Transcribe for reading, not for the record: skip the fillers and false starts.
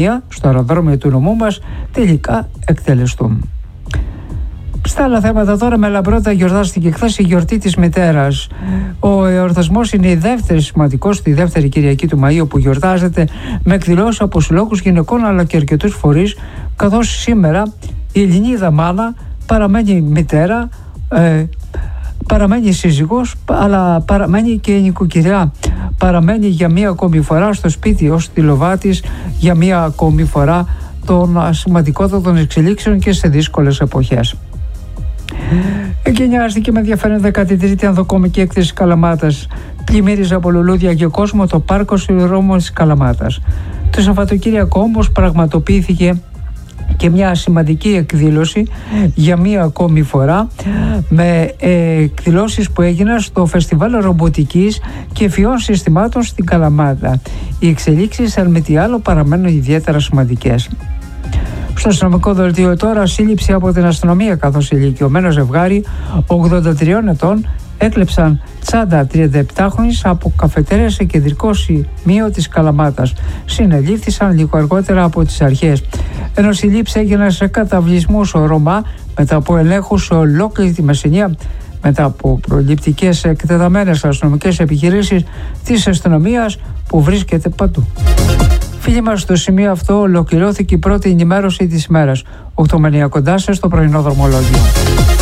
στο αεροδρόμιο του νομού μας τελικά εκτελεστούν. Στα άλλα θέματα τώρα, με λαμπρότα γιορτάστηκε χθες η γιορτή της μητέρας. Ο εορτασμός είναι η δεύτερη σημαντικός, τη δεύτερη Κυριακή του Μαΐου που γιορτάζεται με εκδηλώσεις από συλλόγους γυναικών αλλά και αρκετούς φορείς, καθώς σήμερα η Ελληνίδα μάνα παραμένει μητέρα, παραμένει σύζυγος, αλλά παραμένει και η νοικοκυριά. Παραμένει για μία ακόμη φορά στο σπίτι ως τηλοβάτης, για μία ακόμη φορά των σημαντικότατων εξελίξεων και σε δύσκολες εποχές. Εγκαινιάστηκε με ενδιαφέρον 13η ανδοκομική έκθεση Καλαμάτας. Πλημμύριζε από λουλούδια και κόσμο το πάρκο σιδηρόδρομων της Καλαμάτας. Το Σαββατοκύριακο όμως πραγματοποιήθηκε και μια σημαντική εκδήλωση για μία ακόμη φορά, με εκδηλώσεις που έγιναν στο Φεστιβάλ Ρομποτικής και Φιών Συστημάτων στην Καλαμάτα. Οι εξελίξεις, αν με τι άλλο, παραμένουν ιδιαίτερα σημαντικές. Στο αστυνομικό δελτίο τώρα, σύλληψη από την αστυνομία, καθώς ηλικιωμένο ζευγάρι 83 ετών έκλεψαν τσάντα 37χρονης από καφετέρια σε κεντρικό σημείο της Καλαμάτας. Συνελήφθησαν λίγο αργότερα από τις αρχές. Ενώ οι συλλήψεις έγιναν σε καταβλισμούς στο Ρωμά μετά από ελέγχους σε ολόκληρη τη Μεσσηνία, μετά από προληπτικές εκτεταμένες αστυνομικές επιχειρήσεις της αστυνομίας που βρίσκεται παντού. Φίλοι μας, στο σημείο αυτό ολοκληρώθηκε η πρώτη ενημέρωση της ημέρας. 8 με 9 κοντά σας στο πρωινό δρομολόγιο.